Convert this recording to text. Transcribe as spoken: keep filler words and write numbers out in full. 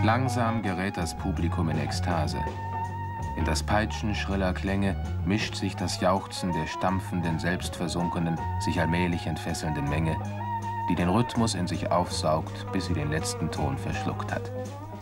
Langsam gerät das Publikum in Ekstase. In das Peitschen schriller Klänge mischt sich das Jauchzen der stampfenden, selbstversunkenen, sich allmählich entfesselnden Menge, die den Rhythmus in sich aufsaugt, bis sie den letzten Ton verschluckt hat.